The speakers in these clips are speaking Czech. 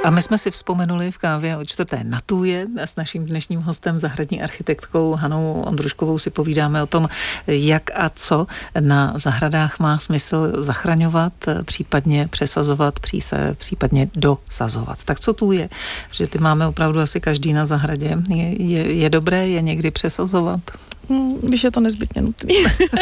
A my jsme si vzpomenuli v kávě o čtvrté na Tůje a s naším dnešním hostem, zahradní architektkou Hanou Ondruškovou, si povídáme o tom, jak a co na zahradách má smysl zachraňovat, případně přesazovat, případně dosazovat. Tak co Tůje? Že ty máme opravdu asi každý na zahradě. Je dobré je někdy přesazovat? Když je to nezbytně nutný.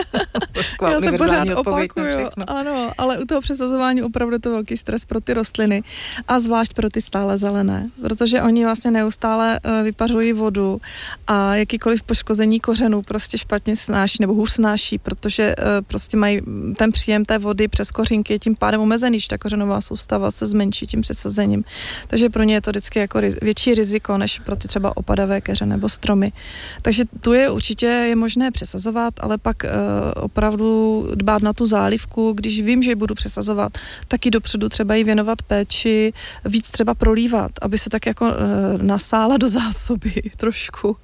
Já se pořád opakuju, ano, ale u toho přesazování opravdu je to velký stres pro ty rostliny a zvlášť pro ty stále zelené, protože oni vlastně neustále vypařují vodu a jakýkoliv poškození kořenů prostě špatně snáší nebo hůř snáší, protože prostě mají ten příjem té vody přes kořínky je tím pádem omezený, když ta kořenová soustava se zmenší tím přesazením. Takže pro ně je to vždycky jako větší riziko, než pro ty třeba opadavé keře nebo stromy. Takže tu je určitě je možné přesazovat, ale pak opravdu dbát na tu zálivku, když vím, že budu přesazovat, taky dopředu třeba jí věnovat péči, víc třeba prolívat, aby se tak jako nasála do zásoby trošku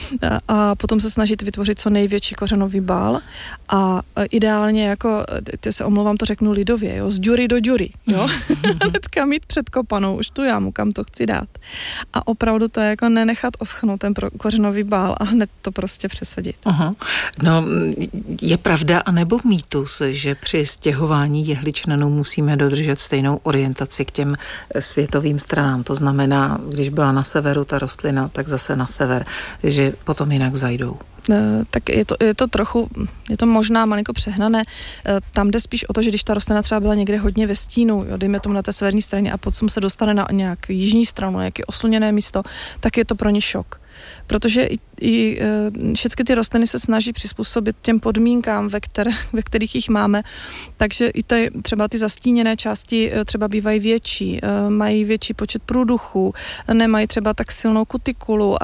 a potom se snažit vytvořit co největší kořenový bál a ideálně jako, ty se omlouvám, to řeknu lidově, jo, z ďury do ďury, jo, hnedka mít předkopanou už tu jámu, kam to chci dát. A opravdu to je jako nenechat oschnout ten kořenový bál a hned to prostě přesadit. Aha. No, je pravda anebo mýtus, že při stěhování jehličnanů musíme dodržet stejnou orientaci k těm světovým stranám. To znamená, když byla na severu ta rostlina, tak zase na sever, že potom jinak zajdou. Tak je to trochu, je to možná malinko přehnané. Tam jde spíš o to, že když ta rostlina třeba byla někde hodně ve stínu, jo, dejme tomu na té severní straně a potom se dostane na nějak jižní stranu, nějaké osluněné místo, tak je to pro ně šok. Protože i všechny ty rostliny se snaží přizpůsobit těm podmínkám, ve kterých jich máme, takže i třeba ty zastíněné části třeba bývají větší, mají větší počet průduchů, nemají třeba tak silnou kutikulu